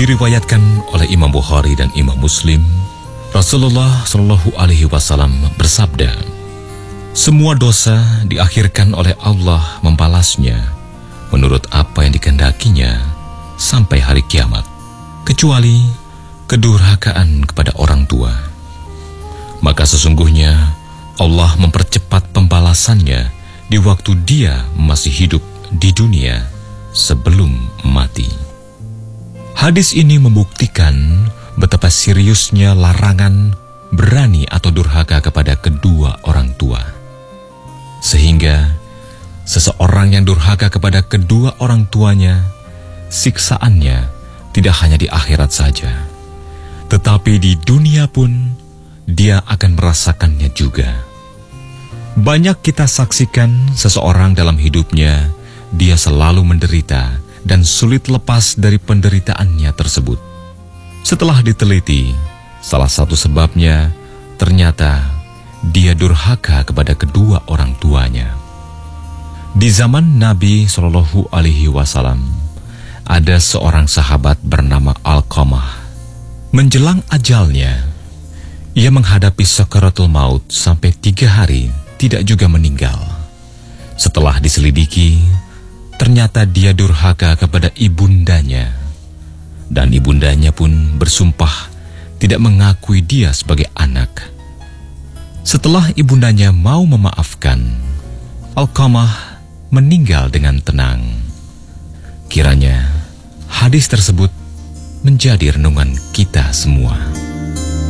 Diriwayatkan oleh Imam Bukhari dan Imam Muslim, Rasulullah Shallallahu Alaihi Wasallam bersabda, semua dosa diakhirkan oleh Allah membalasnya menurut apa yang dikehendakinya sampai hari kiamat, kecuali kedurhakaan kepada orang tua. Maka sesungguhnya Allah mempercepat pembalasannya di waktu dia masih hidup di dunia sebelum mati. Hadis ini membuktikan betapa seriusnya larangan berani atau durhaka kepada kedua orang tua. Sehingga seseorang yang durhaka kepada kedua orang tuanya, siksaannya tidak hanya di akhirat saja, tetapi di dunia pun dia akan merasakannya juga. Banyak kita saksikan seseorang dalam hidupnya, dia selalu menderita dan sulit lepas dari penderitaannya tersebut. Setelah diteliti, salah satu sebabnya ternyata dia durhaka kepada kedua orang tuanya. Di zaman Nabi Shallallahu Alaihi Wasallam, ada seorang sahabat bernama Alqamah. Menjelang ajalnya, ia menghadapi sakaratul maut sampai 3 hari tidak juga meninggal. Setelah diselidiki, ternyata dia durhaka kepada ibundanya, dan ibundanya pun bersumpah tidak mengakui dia sebagai anak. Setelah ibundanya mau memaafkan, Alqamah meninggal dengan tenang. Kiranya hadis tersebut menjadi renungan kita semua.